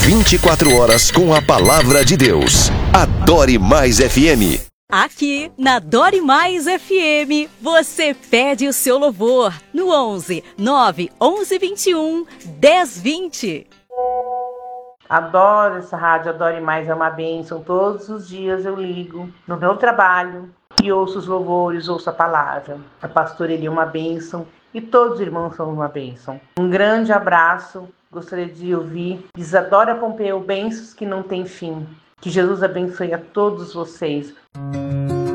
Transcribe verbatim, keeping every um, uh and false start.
vinte e quatro horas com a palavra de Deus. Adore Mais F M. Aqui na Adore Mais F M, você pede o seu louvor no onze, nove, onze, vinte e um, dez, vinte. Adoro essa rádio, Adore Mais, é uma bênção. Todos os dias eu ligo no meu trabalho e ouço os louvores, ouço a palavra. A pastora Eli é uma bênção e todos os irmãos são uma bênção. Um grande abraço, gostaria de ouvir Isadora Pompeu, bênçãos que não tem fim. Que Jesus abençoe a todos vocês.